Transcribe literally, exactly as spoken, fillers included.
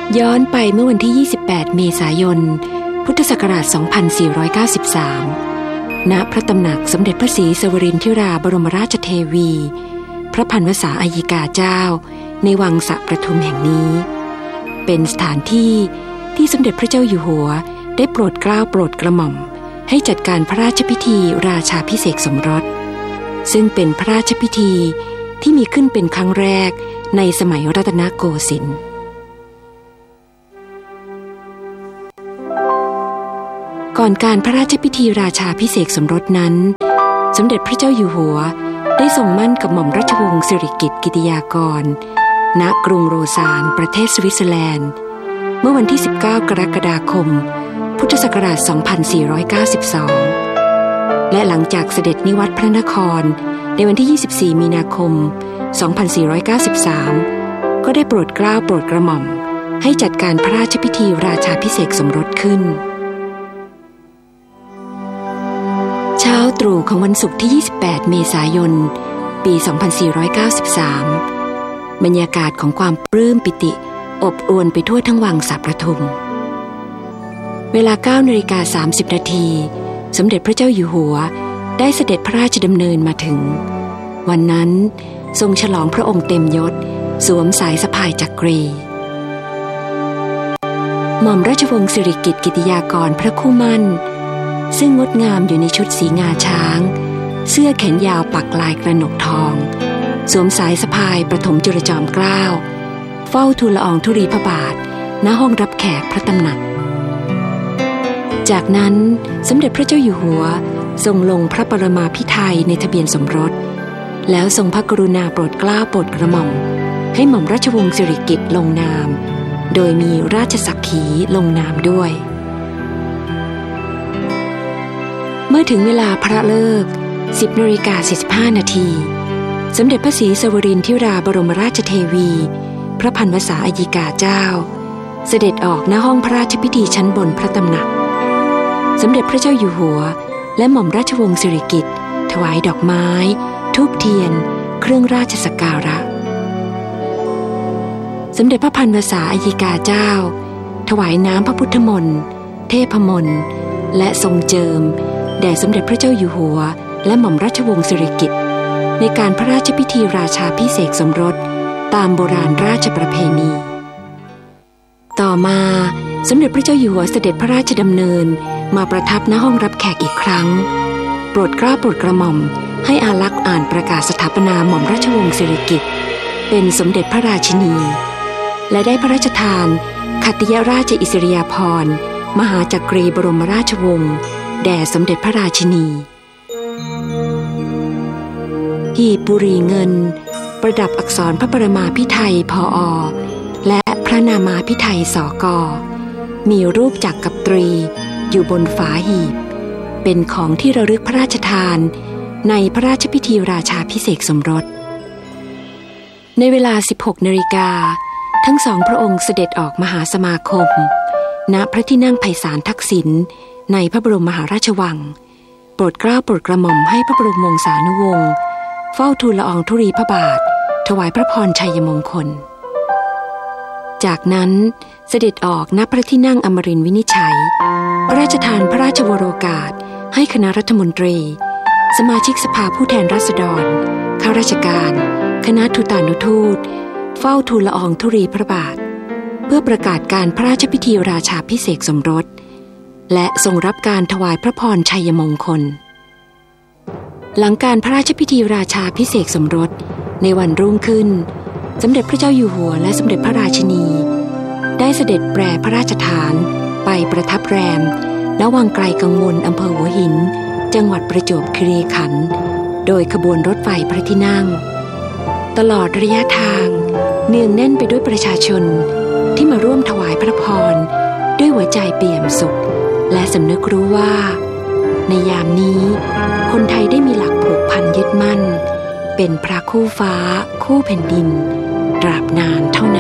ย้อนไปเมื่อวันที่ยี่สิบแปดเมษายนพุทธศักราชสองพันสี่ร้อยเก้าสิบสามณพระตำหนักสมเด็จพระศรีสวรินทราบรมราชเทวีพระพันวษาอัยยิกาเจ้าในวังสะประทุมแห่งนี้เป็นสถานที่ที่สมเด็จพระเจ้าอยู่หัวได้โปรดเกล้าโปรดกระหม่อมให้จัดการพระราชพิธีราชาภิเษกสมรสซึ่งเป็นพระราชพิธีที่มีขึ้นเป็นครั้งแรกในสมัยรัตนโกสินทร์ก่อนการพระราชพิธีราชาภิเษกสมรสนั้นสมเด็จพระเจ้าอยู่หัวได้ทรงมั่นกับหม่อมราชวงศ์สิริกิติ์กิติยากรณกรุงโรซานประเทศสวิตเซอร์แลนด์เมื่อวันที่สิบเก้ากรกฎาคมพุทธศักราชสองพันสี่ร้อยเก้าสิบสองและหลังจากเสด็จนิวัตรพระนครในวันที่ยี่สิบสี่มีนาคมสองพันสี่ร้อยเก้าสิบสามก็ได้โปรดเกล้าโปรดกระหม่อมให้จัดการพระราชพิธีราชาภิเษกสมรสขึ้นเช้าตรู่ของวันศุกร์ที่ยี่สิบแปดเมษายนปีสองพันสี่ร้อยเก้าสิบสามบรรยากาศของความปลื้มปิติอบอวลไปทั่วทั้งวังสะประทุมเวลา เก้านาฬิกาสามสิบนาทีสมเด็จพระเจ้าอยู่หัวได้เสด็จพระราชดำเนินมาถึงวันนั้นทรงฉลองพระองค์เต็มยศสวมสายสะพายจักรีหม่อมราชวงศ์สิริกิติ์กิติยากรพระคู่มั่นซึ่งงดงามอยู่ในชุดสีงาช้างเสื้อแขนยาวปักลายกระหนกทองสวมสายสะพายประถมจุลจอมเกล้าเฝ้าทูลละอองธุลีพระบาทณห้องรับแขกพระตำหนักจากนั้นสมเด็จพระเจ้าอยู่หัวทรงลงพระปรมาภิไธยในทะเบียนสมรสแล้วทรงพระกรุณาโปรดเกล้าโปรดกระหม่อมให้หม่อมราชวงศ์สิริกิติ์ลงนามโดยมีราชสักขีลงนามด้วยเมื่อถึงเวลาพระเลิก สิบนาฬิกาสี่สิบห้านาทีสมเด็จพระศรีสวรินทราบรมราชเทวีพระพันวษาอัยยิกาเจ้าเสด็จออกณห้องพระราชพิธีชั้นบนพระตำหนักสมเด็จพระเจ้าอยู่หัวและหม่อมราชวงศ์สิริกิติ์ถวายดอกไม้ธูปเทียนเครื่องราชสักการะสมเด็จพระพันวษาอัยยิกาเจ้าถวายน้ำพระพุทธมนต์เทพมนต์และทรงเจิมแด่สมเด็จพระเจ้าอยู่หัวและหม่อมราชวงศ์สิริกิติ์ในการพระราชพิธีราชาภิเษกสมรสตามโบราณราชประเพณีต่อมาสมเด็จพระเจ้าอยู่หัวเสด็จพระราชดำเนินมาประทับณห้องรับแขกอีกครั้งโปรดเกล้าโปรดกระหม่อมให้อาลักษ์อ่านประกาศสถาปนาหม่อมราชวงศ์สิริกิติ์เป็นสมเด็จพระราชินีและได้พระราชทานขัตติยราชอิสริยาภรณ์มหาจักรีบรมราชวงศ์แด่สมเด็จพระราชินีหีบบุหรี่เงินประดับอักษรพระปรมาภิไธยพอ.และพระนามาภิไธยสก.มีรูปจักรกับตรีอยู่บนฝาหีบเป็นของที่ระลึกพระราชทานในพระราชพิธีราชาภิเษกสมรสในเวลา สิบหกนาฬิกาทั้งสองพระองค์เสด็จออกมหาสมาคมณพระที่นั่งไพศาลทักษิณในพระบรมมหาราชวังโปรดเกล้าโปรดกระหม่อมให้พระบรมวงศานุวงศ์เฝ้าทูลละอองธุลีพระบาทถวายพระพรชัยมงคลจากนั้นเสด็จออกณพระที่นั่งอมรินทร์วินิจฉัยพระราชทานพระราชวโรกาสให้คณะรัฐมนตรีสมาชิกสภาผู้แทนราษฎรข้าราชการคณะทูตานุทูตเฝ้าทูลละอองธุลีพระบาทเพื่อประกาศการพระราชพิธีราชาภิเษกสมรสและทรงรับการถวายพระพรชัยมงคลหลังการพระราชพิธีราชาภิเษกสมรสในวันรุ่งขึ้นสมเด็จพระเจ้าอยู่หัวและสมเด็จพระราชินีได้เสด็จแปรพระราชฐานไปประทับแรมณวังไกลกังวลอำเภอหัวหินจังหวัดประจวบคีรีขันธ์โดยขบวนรถไฟพระที่นั่งตลอดระยะทางเนืองแน่นไปด้วยประชาชนที่มาร่วมถวายพระพรด้วยหัวใจเปี่ยมสุขและสำนึกรู้ว่าในยามนี้คนไทยได้มีหลักผูกพันยึดมั่นเป็นพระคู่ฟ้าคู่แผ่นดินตราบนานเท่านาน